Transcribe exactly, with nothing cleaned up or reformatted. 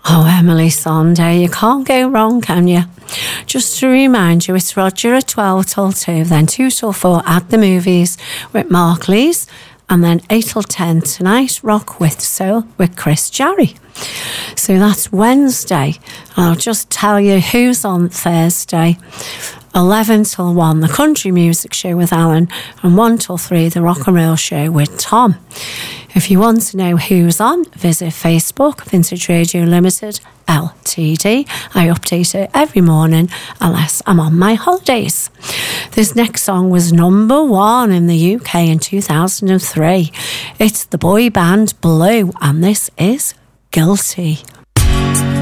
Oh, Emily Sunday, you can't go wrong, can you? Just to remind you, it's Roger at twelve till two, then two till four at the movies with Mark Lees, and then eight till ten tonight, Rock with Soul with Chris Jarry. So that's Wednesday. I'll just tell you who's on Thursday. eleven till one, the country music show with Alan, and one till three, the rock and roll show with Tom. If you want to know who's on, visit Facebook, Vintage Radio Limited, L T D. I update it every morning unless I'm on my holidays. This next song was number one in the U K in two thousand three. It's the boy band Blue, and this is Guilty.